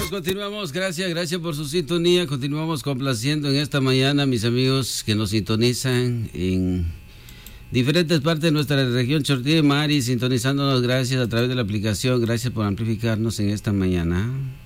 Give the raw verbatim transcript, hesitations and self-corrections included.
Continuamos, continuamos. Gracias, gracias por su sintonía. Continuamos complaciendo en esta mañana, mis amigos que nos sintonizan en diferentes partes de nuestra región Chortí de Mari, sintonizándonos. Gracias a través de la aplicación. Gracias por amplificarnos en esta mañana.